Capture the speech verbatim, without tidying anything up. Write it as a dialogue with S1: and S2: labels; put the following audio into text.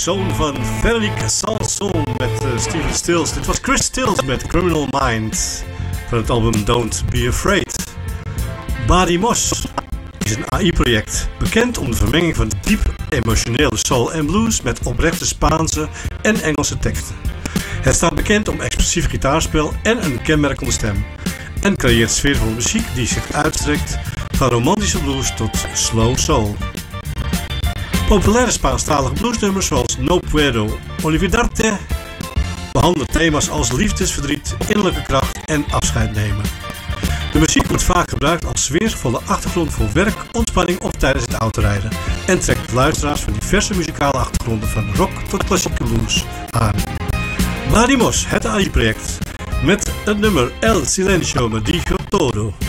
S1: zoon van Veronique Sanson met uh, Steven Stills. Dit was Chris Stills met Criminal Minds van het album Don't Be Afraid. Badi Mos is een A I-project, bekend om de vermenging van diep emotionele soul en blues met oprechte Spaanse en Engelse teksten. Het staat bekend om expressief gitaarspel en een kenmerkende stem en creëert sfeervolle muziek die zich uitstrekt van romantische blues tot slow soul. Populaire Spaanstalige bluesnummers zoals No Puedo Olvidarte behandelen thema's als liefdesverdriet, innerlijke kracht en afscheid nemen. De muziek wordt vaak gebruikt als sfeervolle achtergrond voor werk, ontspanning of tijdens het autorijden en trekt luisteraars van diverse muzikale achtergronden van rock tot klassieke blues aan. Badi Mos, het A I-project, met het nummer El Silencio me dijo todo.